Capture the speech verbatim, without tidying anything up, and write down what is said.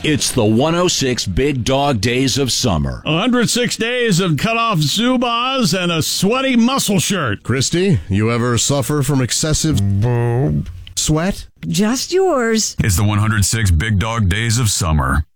It's the one oh six Big Dog Days of Summer. one hundred six days of cut-off Zubaz and a sweaty muscle shirt. Christy, you ever suffer from excessive sweat? Just yours. It's the one hundred six Big Dog Days of Summer.